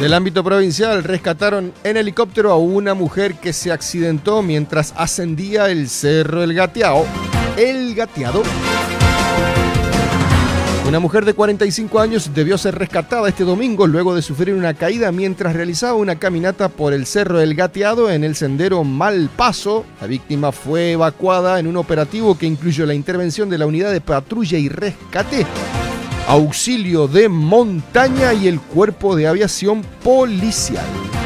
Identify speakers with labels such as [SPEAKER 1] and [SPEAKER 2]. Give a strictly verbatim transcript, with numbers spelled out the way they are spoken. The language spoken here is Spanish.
[SPEAKER 1] Del ámbito provincial, rescataron en helicóptero a una mujer que se accidentó mientras ascendía el Cerro El Gateado. El Gateado. Una mujer de cuarenta y cinco años debió ser rescatada este domingo luego de sufrir una caída mientras realizaba una caminata por el Cerro El Gateado en el sendero Malpaso. La víctima fue evacuada en un operativo que incluyó la intervención de la unidad de patrulla y rescate, auxilio de montaña y el cuerpo de aviación policial.